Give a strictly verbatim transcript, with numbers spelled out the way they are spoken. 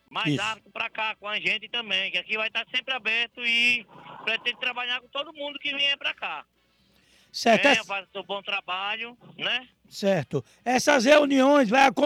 mais Isso. rápido para cá com a gente também, que aqui vai estar sempre aberto e pretende trabalhar com todo mundo que vier para cá. Certo, Venha, es- faça seu bom trabalho, né? certo. Essas reuniões vai acontecer